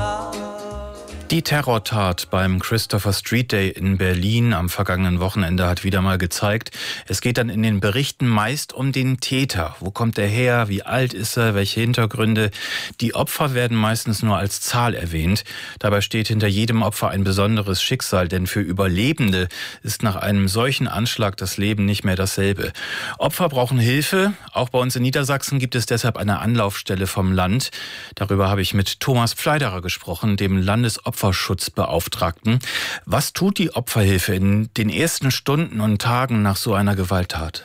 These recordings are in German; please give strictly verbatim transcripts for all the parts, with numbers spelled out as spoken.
Die Terrortat beim Christopher Street Day in Berlin am vergangenen Wochenende hat wieder mal gezeigt, es geht dann in den Berichten meist um den Täter. Wo kommt er her? Wie alt ist er? Welche Hintergründe? Die Opfer werden meistens nur als Zahl erwähnt. Dabei steht hinter jedem Opfer ein besonderes Schicksal, denn für Überlebende ist nach einem solchen Anschlag das Leben nicht mehr dasselbe. Opfer brauchen Hilfe. Auch bei uns in Niedersachsen gibt es deshalb eine Anlaufstelle vom Land. Darüber habe ich mit Thomas Pfleiderer gesprochen, dem Landesopfer Opferschutzbeauftragten. Was tut die Opferhilfe in den ersten Stunden und Tagen nach so einer Gewalttat?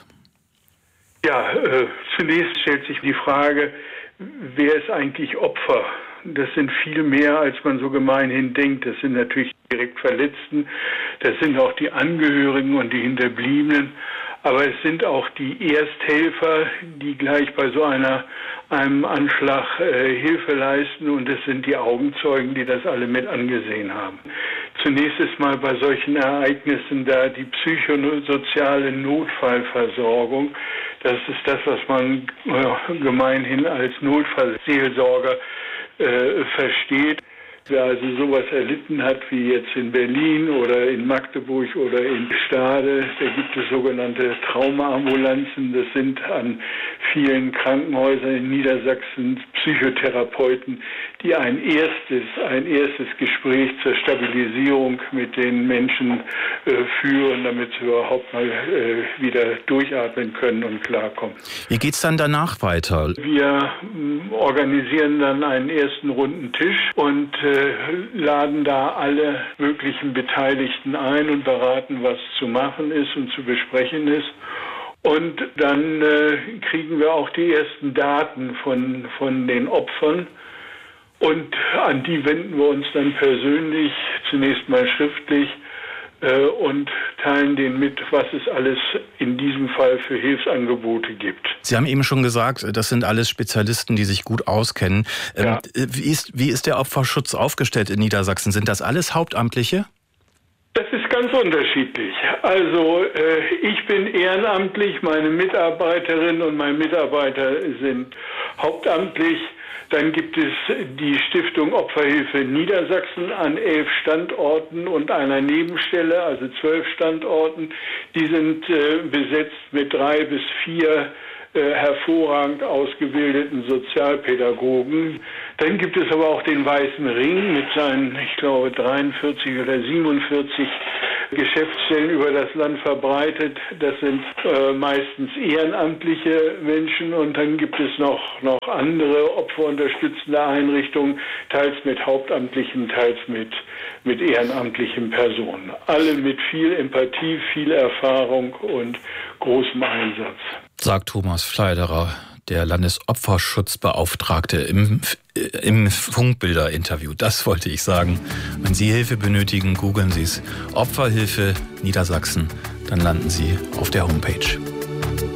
Ja, äh, zunächst stellt sich die Frage, wer ist eigentlich Opfer? Das sind viel mehr, als man so gemeinhin denkt. Das sind natürlich die direkt Verletzten, das sind auch die Angehörigen und die Hinterbliebenen. Aber es sind auch die Ersthelfer, die gleich bei so einer, einem Anschlag äh, Hilfe leisten. Und es sind die Augenzeugen, die das alle mit angesehen haben. Zunächst ist mal bei solchen Ereignissen da die psychosoziale Notfallversorgung. Das ist das, was man äh, gemeinhin als Notfallseelsorger äh, versteht. Wer also sowas erlitten hat wie jetzt in Berlin oder in Magdeburg oder in Stade, da gibt es sogenannte Traumaambulanzen. Das sind an vielen Krankenhäusern in Niedersachsen Psychotherapeuten, die ein erstes, ein erstes Gespräch zur Stabilisierung mit den Menschen äh, führen, damit sie überhaupt mal äh, wieder durchatmen können und klarkommen. Wie geht's dann danach weiter? Wir äh, organisieren dann einen ersten runden Tisch und äh, laden da alle möglichen Beteiligten ein und beraten, was zu machen ist und zu besprechen ist. Und dann äh, kriegen wir auch die ersten Daten von, von den Opfern. Und an die wenden wir uns dann persönlich, zunächst mal schriftlich, äh, und teilen denen mit, was es alles in diesem Fall für Hilfsangebote gibt. Sie haben eben schon gesagt, das sind alles Spezialisten, die sich gut auskennen. Ja. Wie ist, wie ist der Opferschutz aufgestellt in Niedersachsen? Sind das alles Hauptamtliche? Das ist ganz unterschiedlich. Also äh, ich bin ehrenamtlich, meine Mitarbeiterinnen und meine Mitarbeiter sind hauptamtlich. Dann gibt es die Stiftung Opferhilfe Niedersachsen an elf Standorten und einer Nebenstelle, also zwölf Standorten. Die sind äh, besetzt mit drei bis vier äh, hervorragend ausgebildeten Sozialpädagogen. Dann gibt es aber auch den Weißen Ring mit seinen, ich glaube, dreiundvierzig oder siebenundvierzig Geschäftsstellen über das Land verbreitet. Das sind äh, meistens ehrenamtliche Menschen und dann gibt es noch, noch andere opferunterstützende Einrichtungen, teils mit hauptamtlichen, teils mit, mit ehrenamtlichen Personen. Alle mit viel Empathie, viel Erfahrung und großem Einsatz. Sagt Thomas Pfleiderer, der Landesopferschutzbeauftragte im, im Funkbilder-Interview. Das wollte ich sagen. Wenn Sie Hilfe benötigen, googeln Sie es. Opferhilfe Niedersachsen. Dann landen Sie auf der Homepage.